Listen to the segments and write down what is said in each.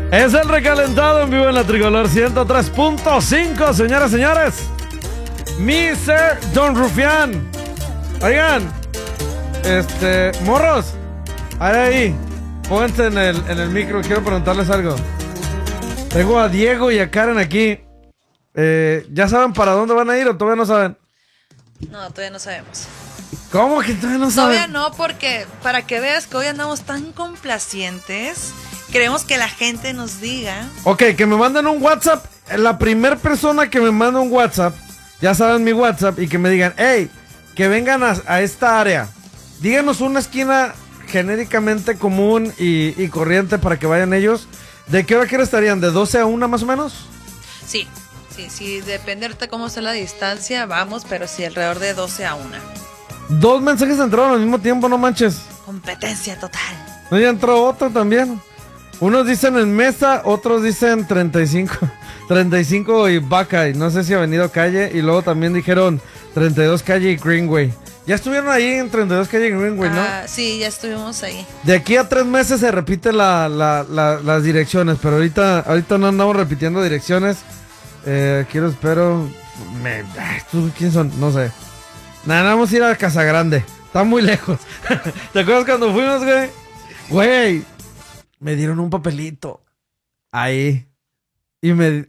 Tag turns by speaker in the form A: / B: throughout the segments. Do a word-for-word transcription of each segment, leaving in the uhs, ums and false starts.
A: Es el recalentado en vivo en la Tricolor ciento tres punto cinco, señoras y señores. mister Don Rufián. Oigan, este, morros, ahí, ahí, pónganse en el, en el micro, quiero preguntarles algo. Tengo a Diego y a Karen aquí. Eh, ¿Ya saben para dónde van a ir o todavía no saben?
B: No, todavía no sabemos.
A: ¿Cómo que todavía no saben?
B: Todavía no, porque para que veas que hoy andamos tan complacientes, queremos que la gente nos diga.
A: Ok, que me manden un WhatsApp. La primera persona que me manda un WhatsApp, ya saben mi WhatsApp, y que me digan, hey, que vengan a, a esta área. Díganos una esquina genéricamente común y, y corriente para que vayan ellos. ¿De qué hora que estarían? ¿De doce a una más o menos?
B: Sí, sí, sí, depende ahorita cómo está la distancia, vamos, pero sí, alrededor de doce a una.
A: Dos mensajes entraron al mismo tiempo, no manches.
B: Competencia total.
A: No, ya entró otro también. Unos dicen en Mesa, otros dicen treinta y cinco. treinta y cinco y Buckeye, no sé si Avenida Calle. Y luego también dijeron treinta y dos Calle y Greenway. Ya estuvieron ahí en treinta y dos Calle y Greenway, ¿no?
B: Ah, sí, ya estuvimos ahí.
A: De aquí a tres meses se repite la, la, la, las direcciones, pero ahorita, ahorita no andamos repitiendo direcciones. Eh, quiero, espero... Me, ¿Estos quién son? No sé. Nada, vamos a ir a Casa Grande. Está muy lejos. ¿Te acuerdas cuando fuimos, güey? Güey, me dieron un papelito. Ahí. Y me...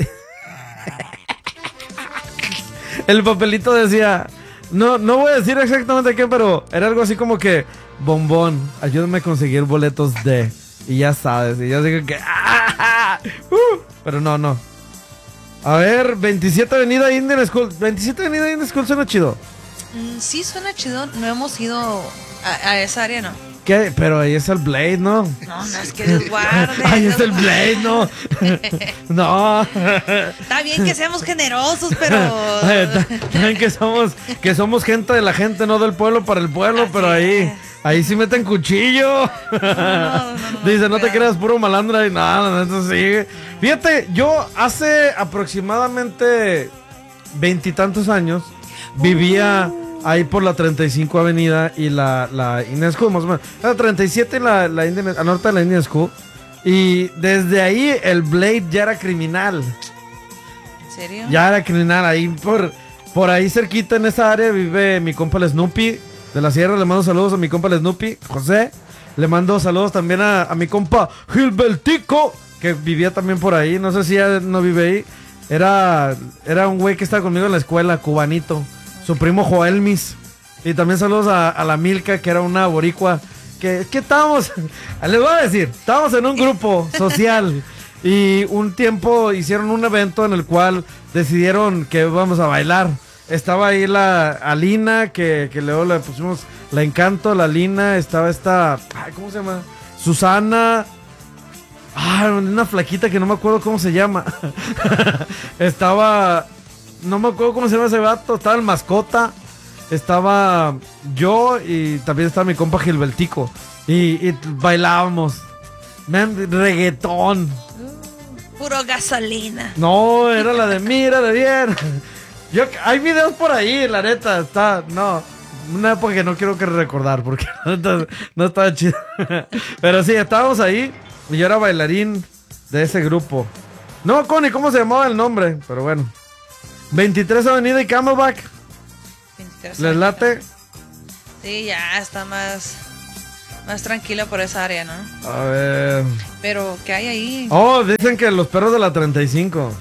A: El papelito decía... No, no voy a decir exactamente qué, pero era algo así como que... Bombón, ayúdame a conseguir boletos de... Y ya sabes, y yo digo que... ¡Ah! Uh, pero no, no. A ver, veintisiete Avenida Indian School. veintisiete Avenida Indian School suena chido.
B: Mm, sí, suena chido. No hemos ido a, a esa área, ¿no?
A: ¿Qué? Pero ahí es el Blade, ¿no?
B: No, no es que Dios guarde.
A: Ahí
B: Dios
A: es el Blade, ¿no? No.
B: Está bien que seamos generosos, pero...
A: Saben que somos, que somos gente de la gente, no del pueblo para el pueblo,
B: Así
A: pero ahí,
B: es.
A: ahí sí meten cuchillo.
B: No, no, no, no,
A: Dice, no te
B: cuidado.
A: creas puro malandra y nada, eso sigue. Fíjate, yo hace aproximadamente veintitantos años vivía ahí por la treinta y cinco Avenida y la, la Indian School, más o menos. La treinta y siete y la, la Indian, al norte de la Indian School. Y desde ahí el Blade ya era criminal.
B: ¿En serio?
A: Ya era criminal. Ahí por, por ahí cerquita en esa área vive mi compa el Snoopy de la Sierra. Le mando saludos a mi compa el Snoopy, José. Le mando saludos también a, a mi compa Gilbertico, que vivía también por ahí. No sé si ya no vive ahí. Era, era un güey que estaba conmigo en la escuela, cubanito. Su primo Joelmis. Y también saludos a, a la Milka, que era una boricua. Que, que estábamos, les voy a decir, estábamos en un grupo social. Y un tiempo hicieron un evento en el cual decidieron que íbamos a bailar. Estaba ahí la Alina, que, que luego le pusimos la Encanto, la Alina. Estaba esta, ay, ¿cómo se llama? Susana. Ah, una flaquita que no me acuerdo cómo se llama. Estaba... No me acuerdo cómo se llama ese vato. Estaba el Mascota. Estaba yo y también estaba mi compa Gilbertico. Y, y bailábamos. Man, reggaetón.
B: Uh, puro gasolina.
A: No, era la de mira de bien. Yo, hay videos por ahí, la neta. Está, no. Una época que no quiero que recordar porque la neta no estaba chido. Pero sí, estábamos ahí. Y yo era bailarín de ese grupo. No, Connie, ¿cómo se llamaba el nombre? Pero bueno. veintitrés Avenida y Camelback.
B: veintitrés
A: ¿Les late?
B: Sí, ya está más, más tranquilo por esa área, ¿no?
A: A ver.
B: Pero, ¿qué hay ahí?
A: Oh, dicen que los perros de la treinta y cinco.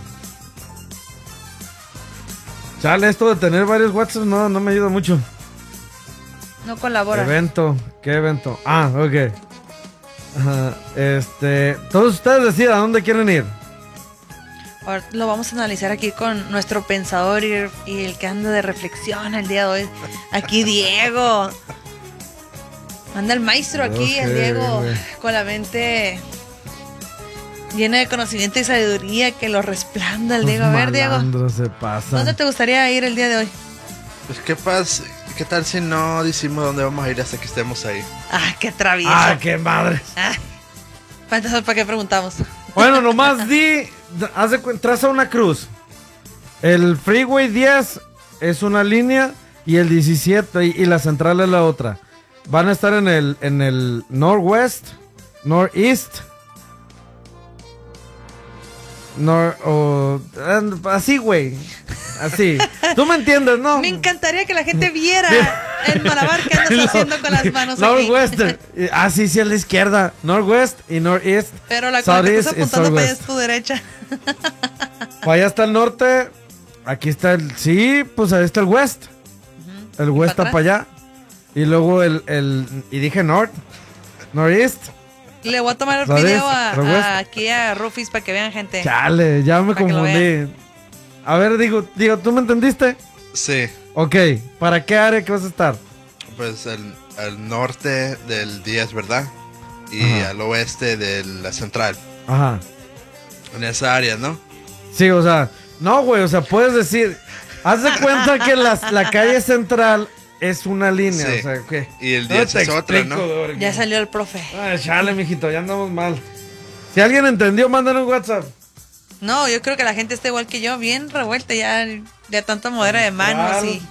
A: Chale, esto de tener varios WhatsApp no, no me ayuda mucho.
B: No colabora.
A: Evento, ¿qué evento? Ah, ok. Ajá, este, todos ustedes decidan a dónde quieren ir.
B: Ahora lo vamos a analizar aquí con nuestro pensador y, y el que anda de reflexión el día de hoy. Aquí Diego. Anda el maestro aquí,
A: Ok,
B: el Diego,
A: güey.
B: con la mente llena de conocimiento y sabiduría que lo resplanda el Diego. A ver, Diego,
A: Malandros se pasan.
B: ¿dónde te gustaría ir el día de hoy?
C: Pues qué pasa, qué tal si no decimos dónde vamos a ir hasta que estemos ahí.
B: Ah, qué travieso.
A: Ah, qué madre.
B: Ah, entonces, ¿para qué preguntamos?
A: Bueno, nomás di, haz de cuen- traza una cruz. El Freeway diez es una línea y el diecisiete y, y la central es la otra. Van a estar en el en el Northwest, Northeast nor, o, eh, así, güey. Así. Tú me entiendes, ¿no?
B: Me encantaría que la gente viera el malabar que andas haciendo con las manos aquí.
A: Northwestern. Ah, sí, sí, a la izquierda. Northwest y Northeast.
B: Pero la cual que estás
A: Southeast y
B: apuntando para allá es
A: Southwest.
B: tu derecha.
A: Para allá está el norte. Aquí está el... Sí, pues ahí está el west. El
B: ¿Y
A: west
B: para
A: está para allá. Y luego el, el... Y dije north. Northeast.
B: Le voy a tomar el
A: ¿Sabes?
B: video a,
A: Northwest.
B: a- aquí a Rufis para que vean, gente.
A: Chale, ya me
B: Para que lo
A: confundí. A ver, digo, digo, ¿tú me entendiste?
C: Sí,
A: Ok, ¿para qué área que vas a estar?
C: pues al, al norte del diez, ¿verdad? Y
A: Ajá.
C: al oeste de la central.
A: Ajá.
C: En esa área, ¿no?
A: Sí, o sea, no, güey, o sea, puedes decir, haz de cuenta que las- la calle central es una línea,
C: Sí.
A: o sea, ¿qué?
C: Y el
A: No
C: diez
A: te
C: es otra,
A: explico,
C: ¿no?
A: güey.
B: Ya salió el profe.
A: Ay, chale, mijito, ya andamos mal. Si alguien entendió, mándale un WhatsApp.
B: No, yo creo que la gente está igual que yo, bien revuelta ya de tanta modera de manos y...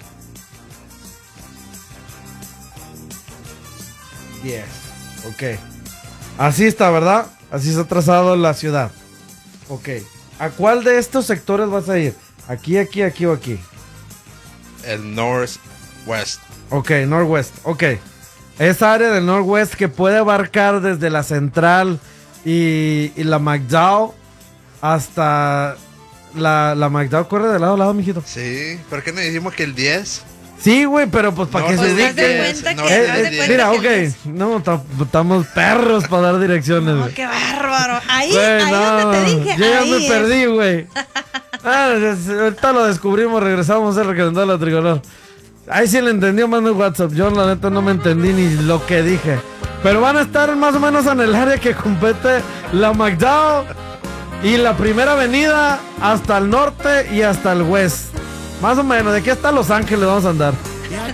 A: diez. Ok. Así está, ¿verdad? Así está trazado la ciudad. Ok. ¿A cuál de estos sectores vas a ir? ¿Aquí, aquí, aquí o aquí?
C: El northwest.
A: Ok, Northwest. Ok. Esa área del Northwest que puede abarcar desde la Central y, y la McDowell hasta... La, la McDowell corre de lado a lado, mijito.
C: Sí, ¿por qué no dijimos que el diez?
A: Sí, güey, pero pues para que
C: No,
A: se
B: Pues
C: sí,
B: haz de
A: ubique.
B: cuenta
C: no,
B: que...
A: Eh,
B: haz de
A: eh,
B: cuenta
A: mira,
B: que
A: ok.
B: el-
A: No, ta- estamos perros para dar direcciones,
B: No,
A: güey.
B: qué bárbaro. Ahí,
A: Güey,
B: ahí donde te dije,
A: yo ya
B: ahí
A: me
B: es.
A: perdí, güey. Ah, es- ahorita lo descubrimos, regresamos a recomendar la tricolor. Ahí sí le entendió, manda un WhatsApp. Yo la neta no me entendí ni lo que dije. Pero van a estar más o menos en el área que compete la McDowell y la primera avenida hasta el norte y hasta el west. Más o menos, de aquí hasta Los Ángeles vamos a andar.